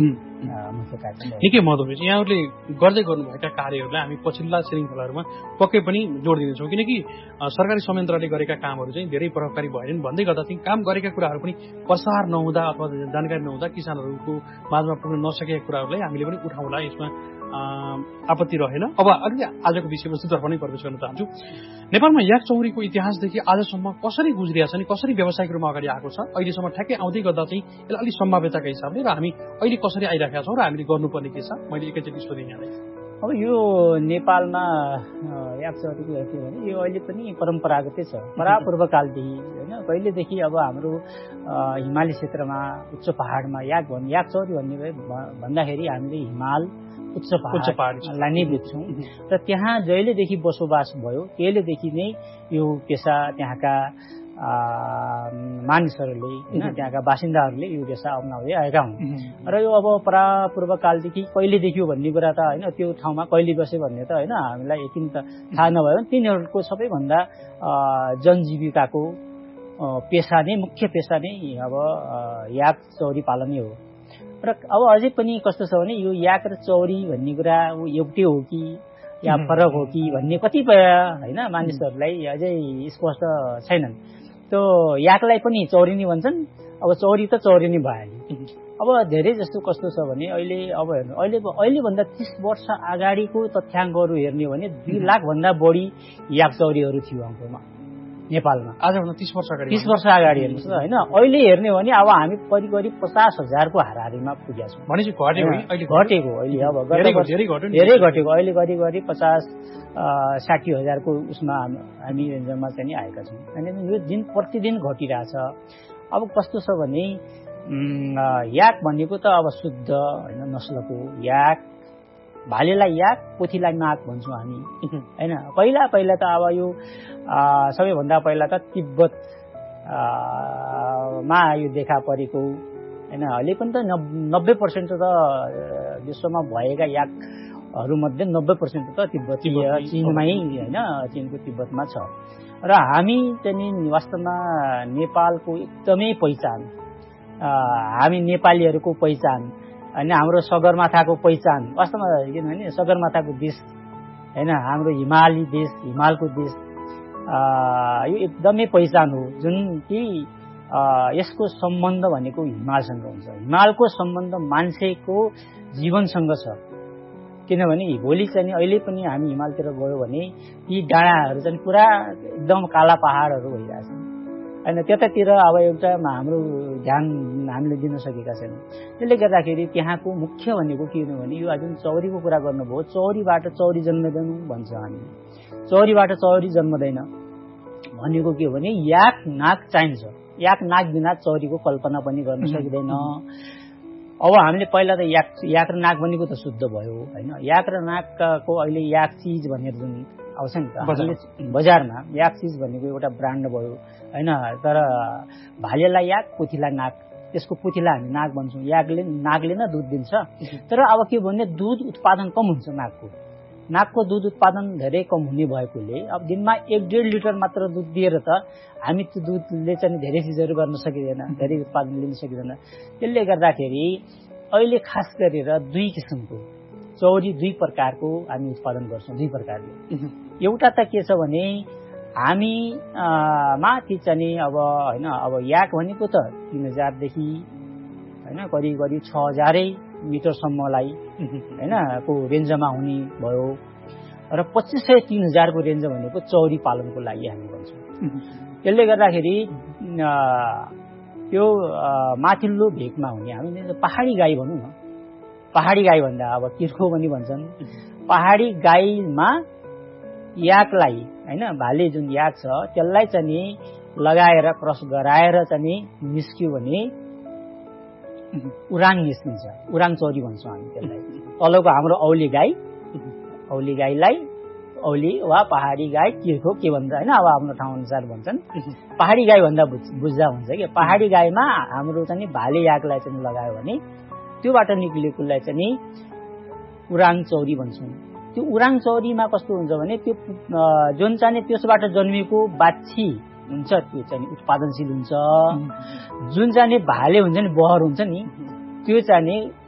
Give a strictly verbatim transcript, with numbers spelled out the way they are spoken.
मुख्य कार्यक्रम निकै महत्त्वपूर्ण छ। यहाँहरूले गर्दै गर्नुभएका कार्यहरूलाई हामी पछिल्ला श्रृङ्खलाहरूमा पक्कै पनि जोड दिनेछौँ, किनकि सरकारी संयन्त्रले गरेका कामहरू चाहिँ धेरै प्रभावकारी भएनन् भन्दै गर्दा चाहिँ काम गरेका कुराहरू पनि प्रसार नहुँदा अथवा जानकारी नहुँदा किसानहरूको माझमा पुग्न नसकेका कुराहरूलाई हामीले पनि उठाउँला, यसमा आपत्ति रहेन। अब अलिकति आजको विषयवस्तुतर्फ नै प्रवेश गर्न चाहन्छु। नेपालमा याक चौरीको इतिहासदेखि आजसम्म कसरी गुज्रिया छ नि, कसरी व्यावसायिक रूपमा अगाडि आएको छ, अहिलेसम्म ठ्याक्कै आउँदै गर्दा चाहिँ यसलाई अलिक सम्भाव्यताका हिसाबले र हामी अहिले कसरी आइरहेका छौँ र हामीले गर्नुपर्ने के छ, मैले एकैचोटि सोधेँ यहाँलाई। अब यो नेपालमा याक चौरीको के भने यो अहिले पनि परम्परागतै छ, परापूर्वकालदेखि होइन। कहिलेदेखि अब हाम्रो हिमाली क्षेत्रमा उच्च पहाडमा याक भन्ने याक चौरी भन्ने भन्दाखेरि हामीले हिमाल उच्च पहाडलाई नै बुझ्छौँ र त्यहाँ जहिलेदेखि बसोबास भयो त्यहिलेदेखि नै यो पेसा त्यहाँका मानिसहरूले होइन त्यहाँका बासिन्दाहरूले यो पेसा अप्नाउँदै आएका हुन् र यो अब परापूर्वकालदेखि कहिलेदेखि हो भन्ने कुरा त होइन, त्यो ठाउँमा कहिले बसे भन्ने त होइन हामीलाई यति त थाहा नभयो भने तिनीहरूको सबैभन्दा जनजीविकाको पेसा नै मुख्य पेसा नै अब याक चौरी पालनै हो। र अब अझै पनि कस्तो छ भने यो याक र चौरी भन्ने कुरा एउटै हो कि या फरक हो कि भन्ने कतिपय होइन मानिसहरूलाई अझै स्पष्ट छैनन्। त्यो याकलाई पनि चौरी नै भन्छन्, अब चौरी त चौरी नै भयो। अब धेरै जस्तो कस्तो छ भने अहिले अब हेर्नु अहिले अहिलेभन्दा तीस वर्ष अगाडिको तथ्याङ्कहरू हेर्ने हो भने दुई लाखभन्दा बढी याक चौरीहरू थियो हाम्रोमा नेपालमा आजभन्दा तीस वर्ष अगाडि तीस वर्ष अगाडि हेर्नुहोस् न होइन। अहिले हेर्ने हो भने अब हामी करिब करिब पचास हजारको हाराहारीमा पुगेका छौँ। भनेपछि घटेको घटेको अहिले अब धेरै घटेको अहिले करिब करिब पचास साठी हजारको उसमा हामी रेन्जमा चाहिँ आएका छौँ। अनि यो दिन प्रतिदिन घटिरहेछ। अब कस्तो छ भने याक भनेको त अब शुद्ध होइन नस्लको याक, भालेलाई याक पोथीलाई नाक भन्छौँ हामी होइन। पहिला पहिला त अब यो सबैभन्दा पहिला त तिब्बत मा यो देखा परेको होइन। अहिले पनि त नब्बे पर्सेन्ट त विश्वमा भएका याकहरूमध्ये नब्बे पर्सेन्ट त तिब्बतीय चिनमै होइन चिनको तिब्बतमा छ। र हामी चाहिँ वास्तवमा नेपालको एकदमै पहिचान, हामी नेपालीहरूको पहिचान होइन, हाम्रो सगरमाथाको पहिचान वास्तवमा किनभने सगरमाथाको देश होइन, हाम्रो हिमाली देश हिमालको देश यो एकदमै पहिचान हो, जुन कि यसको सम्बन्ध भनेको हिमालसँग हुन्छ। हिमालको सम्बन्ध मान्छेको जीवनसँग छ, किनभने भोलि चाहिँ अहिले पनि हामी हिमालतिर गयो भने ती डाँडाहरू चाहिँ पुरा एकदम काला पहाडहरू भइरहेछन् होइन। त्यतातिर अब एउटा हाम्रो ध्यान हामीले दिन सकेका छैनौँ। त्यसले गर्दाखेरि त्यहाँको मुख्य भनेको के हो भने यो जुन चौरीको कुरा गर्नुभयो, चौरीबाट चौरी जन्मदैन भन्छ हामी। चौरीबाट चौरी जन्मदैन भनेको के हो भने याक नाक चाहिन्छ। याक नाक बिना चौरीको कल्पना पनि गर्न सकिँदैन। अब हामीले पहिला त याक याक र नाक भनेको त शुद्ध भयो होइन। याक र नाकको अहिले याक चिज भनेर जुन आउँछ नि त बजारमा, याक चिज भनेको एउटा ब्रान्ड भयो होइन। तर भालेलाई याक पोथीलाई नाक, त्यसको पोथीलाई हामी नाक भन्छौँ। याकले नाकले नै दुध दिन्छ, तर अब के भने दुध उत्पादन कम हुन्छ। नाकको नाकको दुध उत्पादन धेरै कम हुने भएकोले अब दिनमा एक डेढ लिटर मात्र दुध दिएर त हामी त्यो दुधले चाहिँ धेरै चिजहरू गर्न सकिँदैन, धेरै उत्पादन लिन सकिँदैन। त्यसले गर्दाखेरि अहिले खास गरेर दुई किसिमको चौरी दुई प्रकारको हामी उत्पादन गर्छौँ। दुई प्रकारले एउटा त के छ भने हामी माथि चाहिँ अब होइन अब याक भनेको त तिन हजारदेखि होइन करिब करिब छ हजारै मिटरसम्मलाई होइन को रेन्जमा हुने भयो र पच्चिस सय तिन हजारको रेन्ज भनेको चौरी पालनको लागि हामी भन्छौँ। त्यसले गर्दाखेरि त्यो माथिल्लो भेगमा हुने हामी पहाडी गाई भनौँ न, पहाडी गाई भन्दा अब किर्खो पनि भन्छन्। पहाडी गाईमा याकलाई होइन भाले जुन याक छ त्यसलाई चाहिँ लगाएर क्रस गराएर चाहिँ निस्क्यो भने उराङ निस्किन्छ। उराङ चौरी भन्छौँ हामी त्यसलाई। तलको हाम्रो औली गाई, औली गाईलाई औली वा पहाडी गाई किर्खो के भन्छ होइन, अब आफ्नो ठाउँ अनुसार भन्छन्। पहाडी गाई भन्दा बुझ्दा हुन्छ कि पहाडी गाईमा हाम्रो चाहिँ भाले याकलाई चाहिँ लगायो भने त्योबाट निक्लेकोलाई चाहिँ उराङ चौरी भन्छौँ। त्यो उराङ चौरीमा कस्तो हुन्छ भने त्यो जुन चाहिँ त्यसबाट जन्मेको बाछी हुन्छ त्यो चाहिँ उत्पादनशील हुन्छ। जुन चाहिँ भाले हुन्छ नि बहर हुन्छ नि त्यो चाहिँ